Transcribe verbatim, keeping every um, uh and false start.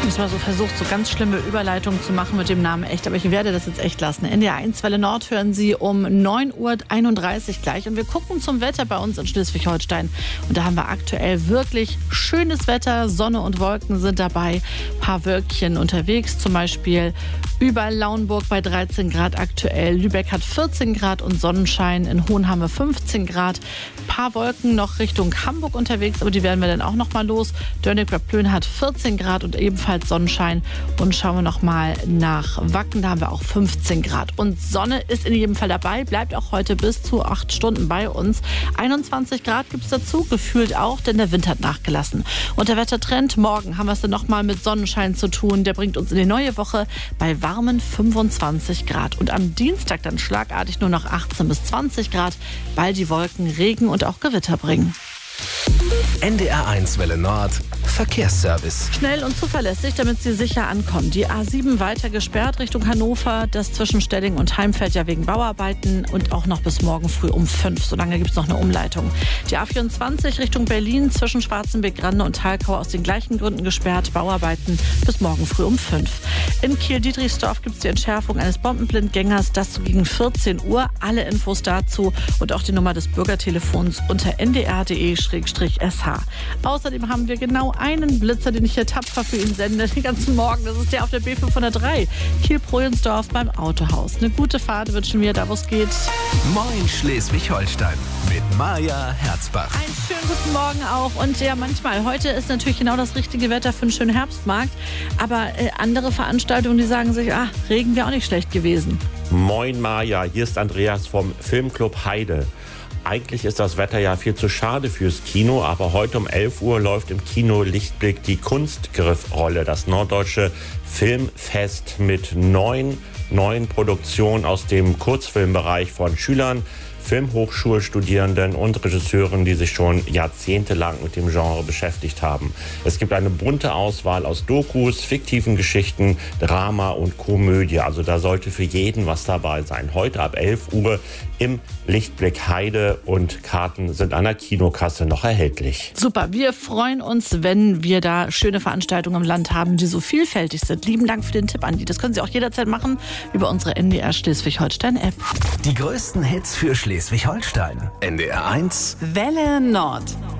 Ich habe so versucht, so ganz schlimme Überleitungen zu machen mit dem Namen echt, aber ich werde das jetzt echt lassen. N D R eins Welle Nord hören Sie um neun Uhr einunddreißig gleich und wir gucken zum Wetter bei uns in Schleswig-Holstein. Und da haben wir aktuell wirklich schönes Wetter, Sonne und Wolken sind dabei, ein paar Wölkchen unterwegs, zum Beispiel über Lauenburg bei dreizehn Grad aktuell, Lübeck hat vierzehn Grad und Sonnenschein, in Hohn haben wir fünfzehn Grad, ein paar Wolken noch Richtung Hamburg unterwegs, aber die werden wir dann auch noch mal los. Dörnig-Plön hat vierzehn Grad und ebenfalls Sonnenschein. Und schauen wir noch mal nach Wacken, da haben wir auch fünfzehn Grad. Und Sonne ist in jedem Fall dabei, bleibt auch heute bis zu acht Stunden bei uns. einundzwanzig Grad gibt es dazu, gefühlt auch, denn der Wind hat nachgelassen. Und der Wettertrend, morgen haben wir es dann noch mal mit Sonnenschein zu tun. Der bringt uns in die neue Woche bei warmen fünfundzwanzig Grad. Und am Dienstag dann schlagartig nur noch achtzehn bis zwanzig Grad, weil die Wolken Regen und auch Gewitter bringen. N D R eins Welle Nord Verkehrsservice. Schnell und zuverlässig, damit Sie sicher ankommen. Die A sieben weiter gesperrt Richtung Hannover. Das zwischen Stelling und Heimfeld ja wegen Bauarbeiten und auch noch bis morgen früh um fünf. Solange gibt es noch eine Umleitung. Die A vierundzwanzig Richtung Berlin zwischen Schwarzenbeck, Grande und Thalkau aus den gleichen Gründen gesperrt. Bauarbeiten bis morgen früh um fünf. In Kiel-Dietrichsdorf gibt es die Entschärfung eines Bombenblindgängers. Das so gegen vierzehn Uhr. Alle Infos dazu und auch die Nummer des Bürgertelefons unter n d r punkt d e slash s h. Außerdem haben wir genau einen Blitzer, den ich hier tapfer für ihn sende, den ganzen Morgen. Das ist der auf der B fünfhundertdrei. Kiel-Projensdorf beim Autohaus. Eine gute Fahrt wünschen wir, da wo es geht. Moin Schleswig-Holstein mit Maja Herzbach. Einen schönen guten Morgen auch. Und ja, manchmal, heute ist natürlich genau das richtige Wetter für einen schönen Herbstmarkt. Aber äh, andere Veranstaltungen, die sagen sich, ah, Regen wäre auch nicht schlecht gewesen. Moin Maja, hier ist Andreas vom Filmclub Heide. Eigentlich ist das Wetter ja viel zu schade fürs Kino, aber heute um elf Uhr läuft im Kino Lichtblick die Kunstgriffrolle, das norddeutsche Filmfest mit neun neuen Produktionen aus dem Kurzfilmbereich von Schülern, Filmhochschulstudierenden und Regisseuren, die sich schon jahrzehntelang mit dem Genre beschäftigt haben. Es gibt eine bunte Auswahl aus Dokus, fiktiven Geschichten, Drama und Komödie. Also da sollte für jeden was dabei sein. Heute ab elf Uhr im Lichtblick Heide und Karten sind an der Kinokasse noch erhältlich. Super, wir freuen uns, wenn wir da schöne Veranstaltungen im Land haben, die so vielfältig sind. Lieben Dank für den Tipp, Andi. Das können Sie auch jederzeit machen über unsere N D R Schleswig-Holstein-App. Die größten Hits für Schleswig-Holstein. N D R eins Welle Nord.